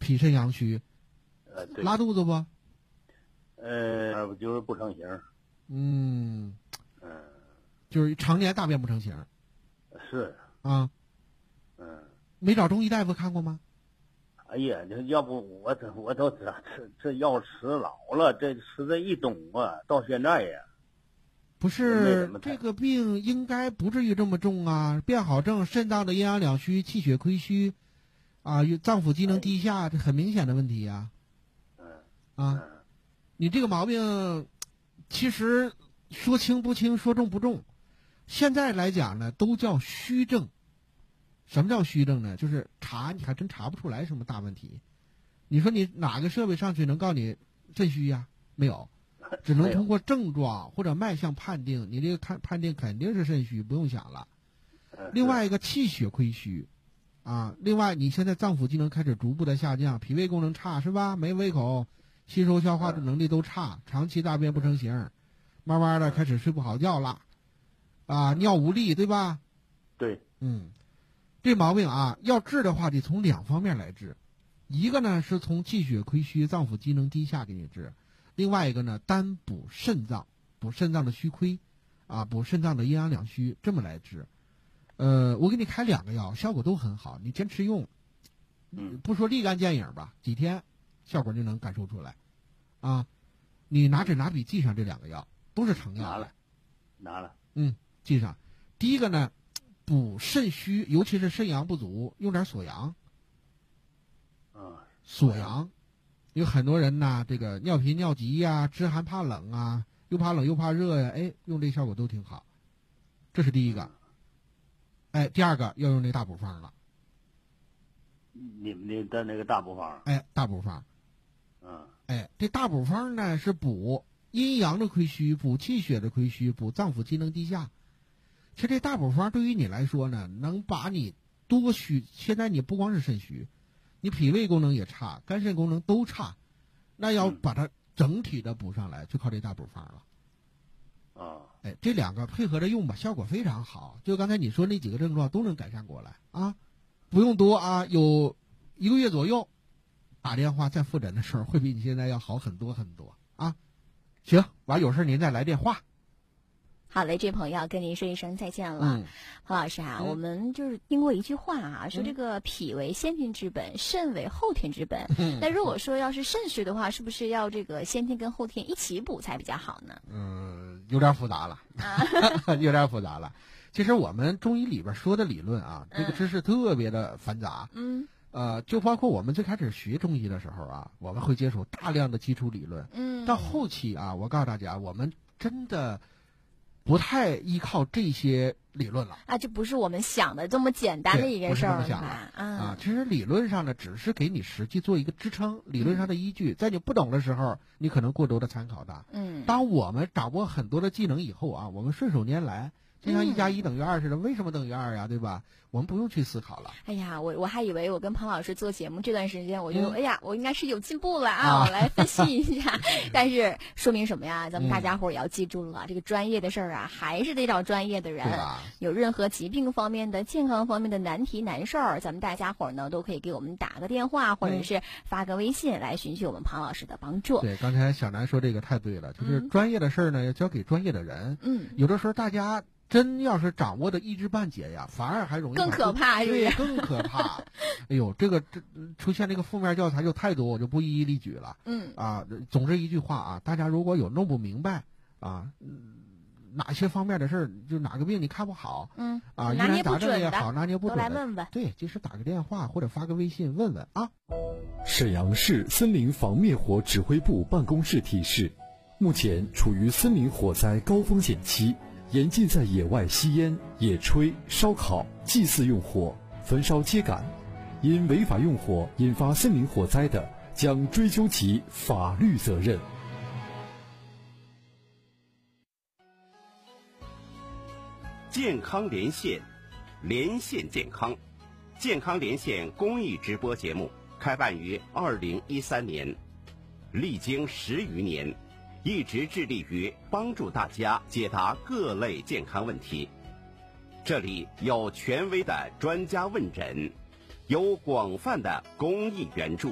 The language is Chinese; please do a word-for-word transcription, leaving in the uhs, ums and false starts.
脾肾阳虚， 呃，对， 拉肚子不？ 呃，就是不成形。 嗯， 嗯， 就是常年大便不成形。 是。 啊。 嗯。 没找中医大夫看过吗？ 哎呀，这要不我这我都这这这药吃老了，这吃这一冬啊，到现在呀。 不是，这个病应该不至于这么重啊！变好症，肾脏的阴阳两虚，气血亏虚，啊，脏腑机能低下，这很明显的问题呀。 嗯。 啊，你这个毛病，其实说轻不轻，说重不重。现在来讲呢，都叫虚症。什么叫虚症呢？就是查你还真查不出来什么大问题。你说你哪个设备上去能告诉你肾虚呀？没有。只能通过症状或者脉象判定，你这个看判定肯定是肾虚，不用想了。另外一个气血亏虚，啊，另外你现在脏腑机能开始逐步的下降，脾胃功能差是吧？没胃口，吸收消化的能力都差，长期大便不成形，慢慢的开始睡不好觉了，啊，尿无力对吧？ 对， 嗯，这毛病啊，要治的话得从两方面来治，一个呢是从气血亏虚、脏腑机能低下给你治。另外一个呢，单补肾脏，补肾脏的虚亏，啊，补肾脏的阴阳两虚，这么来治。呃，我给你开两个药，效果都很好，你坚持用， 嗯， 不说立竿见影吧，几天效果就能感受出来。啊，你拿纸拿笔记上这两个药，都是成药。 拿了，拿了。 嗯，记上。第一个呢，补肾虚，尤其是肾阳不足，用点锁阳。 啊， 锁阳。有很多人呐，这个尿频尿急呀，知寒怕冷啊，又怕冷又怕热呀，哎，用这效果都挺好。这是第一个。哎，第二个要用那大补方了。 你们的那个大补方。 哎，大补方。 嗯。 哎，这大补方呢是补阴阳的亏虚，补气血的亏虚，补脏腑机能低下。其实这大补方对于你来说呢，能把你多虚，现在你不光是肾虚。你脾胃功能也差，肝肾功能都差，那要把它整体的补上来，就靠这大补方了。 啊， 哎，这两个配合着用吧，效果非常好。就刚才你说那几个症状都能改善过来啊，不用多啊，有一个月左右，打电话再复诊的时候会比你现在要好很多很多啊。行，完有事您再来电话。 好嘞，这朋友要跟您说一声再见了。 嗯， 彭老师啊， 嗯、 我们就是听过一句话啊，说这个脾为先天之本，肾为后天之本。 嗯、 那如果说要是肾虚的话，是不是要这个先天跟后天一起补才比较好呢？ 嗯，有点复杂了，啊、有点复杂了。其实我们中医里边说的理论啊，这个知识特别的繁杂。 嗯。 呃，就包括我们最开始学中医的时候啊，我们会接触大量的基础理论。 嗯。 到后期啊，我告诉大家，我们真的不太依靠这些理论了啊，这不是我们想的这么简单的一件事儿吧？啊，啊，其实理论上呢，只是给你实际做一个支撑，理论上的依据，嗯、在你不懂的时候，你可能过多的参考它。 嗯， 当我们掌握很多的技能以后啊，我们顺手拈来，就像一加一等于二似的，嗯、为什么等于二呀？对吧？我们不用去思考了。 哎呀，我我还以为我跟庞老师做节目这段时间，我就、嗯、哎呀，我应该是有进步了啊！ 啊我来分析一下，但是说明什么呀？咱们大家伙也要记住了，嗯、这个专业的事儿啊，还是得找专业的人。有任何疾病方面的、健康方面的难题难事儿，咱们大家伙呢都可以给我们打个电话，或者是发个微信来寻求我们庞老师的帮助。 对，刚才小南说这个太对了，就是专业的事儿呢，要交给专业的人。 嗯， 有的时候大家真要是掌握的一知半解呀，反而还容易更可怕，是不是？ 更可怕。哎呦，这个这出现这个负面教材就太多，我就不一一例举了。 嗯啊，总之一句话啊，大家如果有弄不明白啊，哪些方面的事儿，就哪个病你看不好， 嗯啊， 拿捏不准也好，拿捏不准， 都来问问。 对，及时打个电话或者发个微信问问啊。 沈阳市森林防灭火指挥部办公室提示：目前处于森林火灾高风险期。严禁在野外吸烟、野炊、烧烤、祭祀用火、焚烧秸秆，因违法用火引发森林火灾的，将追究其法律责任。 健康连线，连线健康，健康连线公益直播节目开办于二零一三年，历经十余年。一直致力于帮助大家解答各类健康问题。这里有权威的专家问诊，有广泛的公益援助。